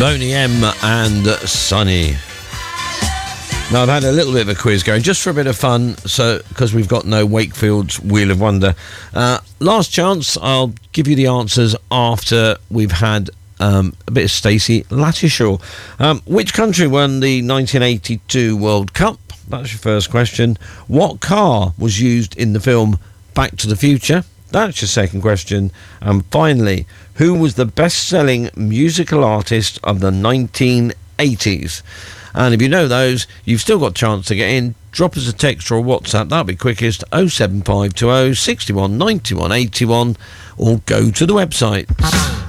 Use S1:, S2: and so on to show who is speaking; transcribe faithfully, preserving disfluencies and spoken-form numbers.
S1: Boney M and Sunny. Now, I've had a little bit of a quiz going, just for a bit of fun, so because we've got no Wakefield's Wheel of Wonder. Uh, last chance, I'll give you the answers after we've had um, a bit of Stacey Lattishaw. Um, which country won the nineteen eighty-two World Cup? That's your first question. What car was used in the film Back to the Future? That's your second question. And finally, who was the best-selling musical artist of the nineteen eighties? And if you know those, you've still got a chance to get in. Drop us a text or a WhatsApp. That'll be quickest. oh seven five two oh, six one, nine one, eight one. Or go to the website.